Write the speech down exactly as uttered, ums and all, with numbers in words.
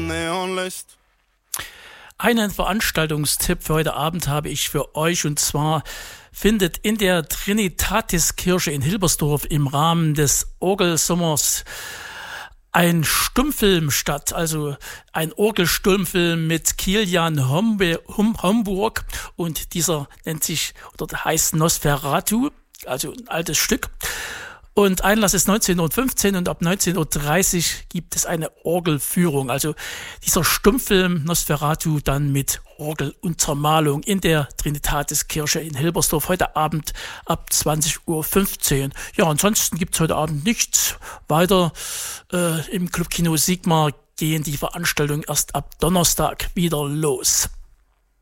Neonlicht. Einen Veranstaltungstipp für heute Abend habe ich für euch, und zwar findet in der Trinitatiskirche in Hilbersdorf im Rahmen des Orgelsommers ein Stummfilm statt, also ein Orgelstummfilm mit Kilian Hombe, Hom, Homburg, und dieser nennt sich oder heißt Nosferatu, also ein altes Stück. Und Einlass ist neunzehn Uhr fünfzehn und ab neunzehn Uhr dreißig gibt es eine Orgelführung. Also dieser Stummfilm Nosferatu dann mit Orgeluntermalung in der Trinitatiskirche in Hilbersdorf heute Abend ab zwanzig Uhr fünfzehn. Ja, ansonsten gibt's heute Abend nichts weiter. Äh, im Clubkino Sigmar gehen die Veranstaltungen erst ab Donnerstag wieder los.